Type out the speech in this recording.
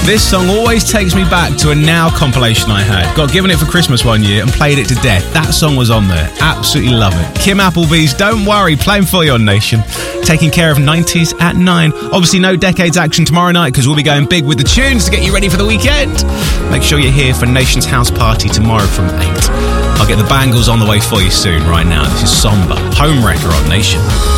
This song always takes me back to a Now compilation I had. Got given it for Christmas one year and played it to death. That song was on there. Absolutely love it. Kim Appleby's Don't Worry, playing for you on Nation. Taking care of 90s at 9. Obviously no Decades action tomorrow night because we'll be going big with the tunes to get you ready for the weekend. Make sure you're here for Nation's house party tomorrow from 8. I'll get the bangles on the way for you soon. Right now, this is Somber, Homewrecker on Nation.